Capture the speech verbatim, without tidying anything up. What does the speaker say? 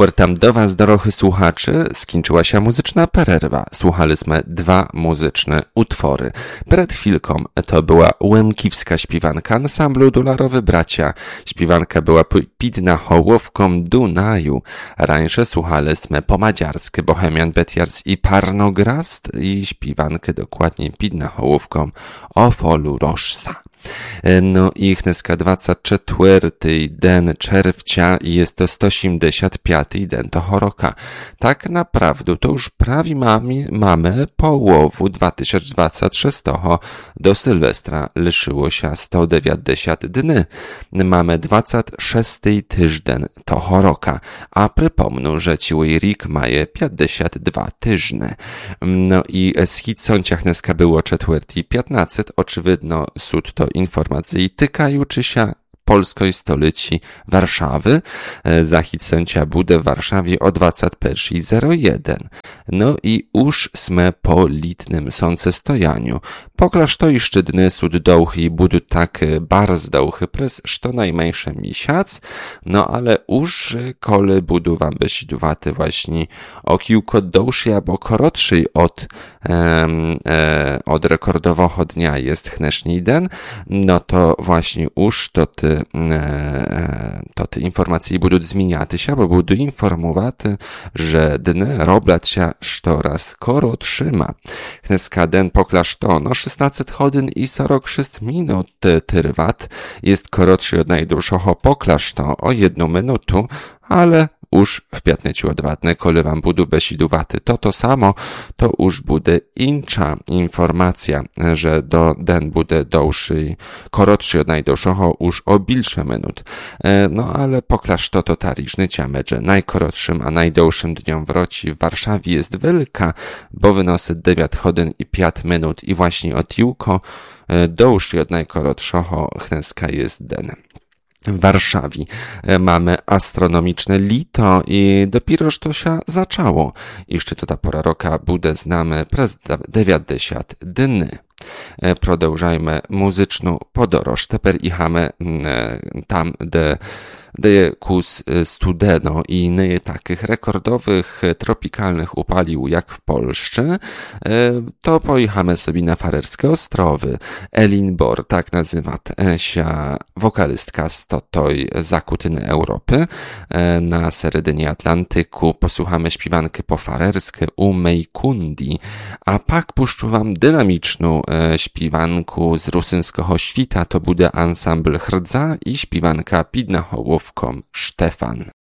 Tam do was, dorochy słuchaczy, skończyła się muzyczna pererwa. Słuchaliśmy dwa muzyczne utwory. Przed chwilką to była łemkiwska śpiewanka ansamblu Dolarowy Bracia. Śpiewanka była pidna hołowką Dunaju. Rańsze słuchaliśmy po madziarsky Bohemian Betiars i Parnograst i śpiewankę dokładnie pidna hołowką o folu Roszsa. No i dneska dwudziesty czwarty den czerwca i jest to sto siedemdziesiąty piąty den toho roka. Tak naprawdę to już prawie mamy, mamy połowu dwa tysiące dwudziestego szóstego. Do Sylwestra lyszyło się sto dziewięćdziesiąt dni. Mamy dwudziesty szósty tydzień toho roka. A przypomnę, że ciły rik maje pięćdziesiąt dwa tyżne. No i z hitsącia dneska było czwarty i piętnasty. Oczywidno sud to informacji tykajuczy się polskiej stolicy Warszawy. Zachód sędzia bude w Warszawie o dwudziesty pierwszy zero jeden. No i już sme po litnym sącestojaniu. Poklaż to i szczytny sud dołchy budu tak bardzo dołchy przez co najmniejszy miesiąc. No ale już kole budu wam besidowaty właśnie o kilku dołszy albo korotszy od, um, e, od rekordowego dnia jest chneszny den. No to właśnie już to ty to te informacje będą zmieniaty się, bo będą informowaty, że dny roblać się coraz krótsze. Dneska den poklaż to, no szesnaście godzin i czterdzieści sześć minut trwać, jest krótszy od najdłuższego poklaż to o jedną minutę, ale już w piętneciu odwadne, kole wam budu besidowaty to to samo, to już bude insza informacja, że do den bude dłuższy, korotszy od najdłuższego już o bilsze minut. No ale poklaż to to tariczny ciamet, że najkorotszym, a najdłuższym dniom w roci w Warszawie jest wielka, bo wynosy dziewięć godzin i pięć minut i właśnie od juko dłuższy od najkorotszego dneska jest den. W Warszawie mamy astronomiczne lito i dopieroż to się zaczęło. Jeszcze to ta pora roka bude znamy przez dziewięćdziesiąt dni. Продовжаємо muzyczną podróż. Teper ichamy tam, gdzie gdzie kus studeno i nie takich rekordowych tropikalnych upalił jak w Polsce, to pojechamy sobie na Farerskie Ostrowy. Elin Bor, tak nazywa się wokalistka z toj zakutyny Europy. Na seredynie Atlantyku posłuchamy śpiewankę po farerskie u Mejkundi, a pak puszczu wam dynamiczną śpiewanku z rusyńskiego świta, to bude ansambl Hrdza i śpiewanka pidna hołowką Stefan.